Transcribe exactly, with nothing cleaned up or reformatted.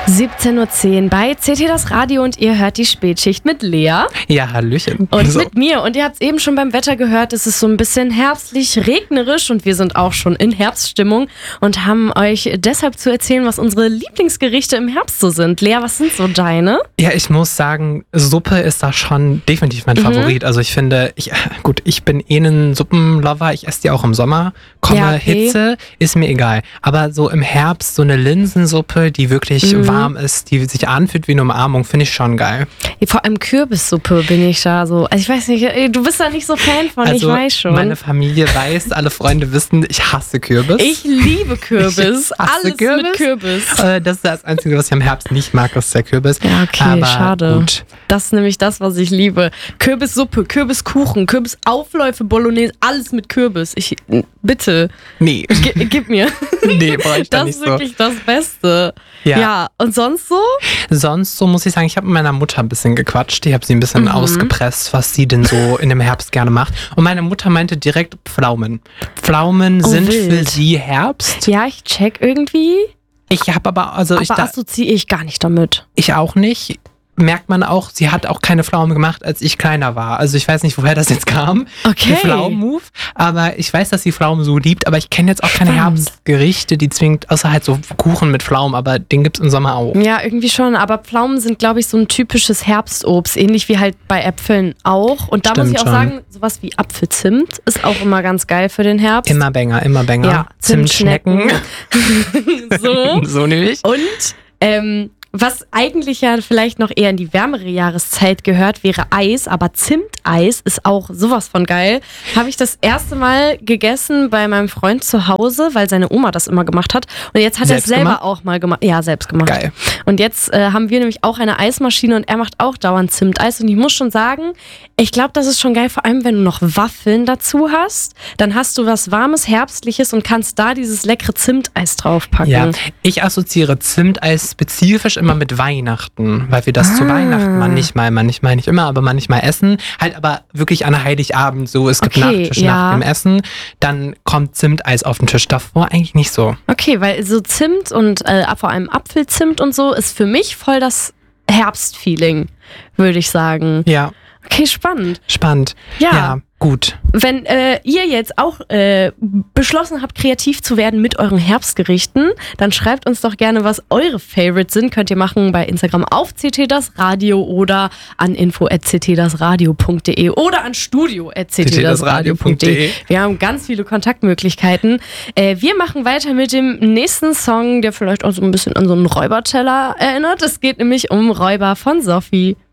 siebzehn Uhr zehn bei C T das Radio und ihr hört die Spätschicht mit Lea. Ja, Hallöchen. Und so. Mit mir. Und ihr habt es eben schon beim Wetter gehört, es ist so ein bisschen herbstlich, regnerisch und wir sind auch schon in Herbststimmung und haben euch deshalb zu erzählen, was unsere Lieblingsgerichte im Herbst so sind. Lea, was sind so deine? Ja, ich muss sagen, Suppe ist da schon definitiv mein mhm. Favorit. Also ich finde, ich, gut, ich bin eh ein Suppenlover, ich esse die auch im Sommer. Komme, ja, okay. Hitze, ist mir egal. Aber so im Herbst so eine Linsensuppe, die wirklich mhm. warm ist, die sich anfühlt wie eine Umarmung, finde ich schon geil. Vor allem Kürbissuppe bin ich da so. Also ich weiß nicht, du bist da nicht so Fan von, also ich weiß schon. Meine Familie weiß, alle Freunde wissen, ich hasse Kürbis. Ich liebe Kürbis. Ich hasse Alles Kürbis. mit Kürbis. Das ist das Einzige, was ich am Herbst nicht mag, ist der Kürbis. Ja, okay, aber schade. Gut. Das ist nämlich das, was ich liebe. Kürbissuppe, Kürbiskuchen, Kürbisaufläufe, Bolognese, alles mit Kürbis. Ich, bitte. Nee. G- gib mir. Nee, brauche ich da nicht so. Das ist wirklich das Beste. Ja. ja. Und sonst so? Sonst so muss ich sagen, ich habe mit meiner Mutter ein bisschen gequatscht. Ich habe sie ein bisschen mhm. ausgepresst, was sie denn so in dem Herbst gerne macht. Und meine Mutter meinte direkt Pflaumen. Pflaumen oh, sind wild. Für sie Herbst. Ja, ich check irgendwie. Ich habe aber, also aber ich da, assoziiere ich gar nicht damit. Ich auch nicht. Merkt man auch, sie hat auch keine Pflaumen gemacht, als ich kleiner war. Also ich weiß nicht, woher das jetzt kam, okay. der Pflaumen-Move. Aber ich weiß, dass sie Pflaumen so liebt. Aber ich kenne jetzt auch keine Spannend. Herbstgerichte, die zwingend, außer halt so Kuchen mit Pflaumen. Aber den gibt's im Sommer auch. Ja, irgendwie schon. Aber Pflaumen sind, glaube ich, so ein typisches Herbstobst. Ähnlich wie halt bei Äpfeln auch. Und da Stimmt muss ich auch schon. sagen, sowas wie Apfelzimt ist auch immer ganz geil für den Herbst. Immer Banger, immer Banger. Ja, Zimtschnecken. so. So nämlich. Und, ähm, was eigentlich ja vielleicht noch eher in die wärmere Jahreszeit gehört, wäre Eis, aber Zimteis ist auch sowas von geil. Habe ich das erste Mal gegessen bei meinem Freund zu Hause, weil seine Oma das immer gemacht hat. Und jetzt hat er es selber gemacht? auch mal gemacht. Ja, selbst gemacht. Geil. Und jetzt äh, haben wir nämlich auch eine Eismaschine und er macht auch dauernd Zimteis. Und ich muss schon sagen, ich glaube, das ist schon geil, vor allem wenn du noch Waffeln dazu hast. Dann hast du was Warmes, Herbstliches und kannst da dieses leckere Zimteis draufpacken. Ja, ich assoziiere Zimteis spezifisch immer mit Weihnachten, weil wir das ah. zu Weihnachten manchmal, manchmal nicht immer, aber manchmal essen. Halt aber wirklich an Heiligabend so, es gibt okay, Nachtisch ja. nach dem Essen, dann kommt Zimteis auf den Tisch. Davor eigentlich nicht so. Okay, weil so Zimt und äh, vor allem Apfelzimt und so ist für mich voll das Herbstfeeling, würde ich sagen. Ja. Okay, spannend. Spannend. Ja. ja gut. Wenn äh, ihr jetzt auch äh, beschlossen habt, kreativ zu werden mit euren Herbstgerichten, dann schreibt uns doch gerne, was eure Favorites sind. Könnt ihr machen bei Instagram auf C T das Radio oder an info at c t das radio punkt de oder an studio at c t das radio punkt de. Wir haben ganz viele Kontaktmöglichkeiten. Äh, wir machen weiter mit dem nächsten Song, der vielleicht auch so ein bisschen an so einen Räuberteller erinnert. Es geht nämlich um Räuber von Sophie.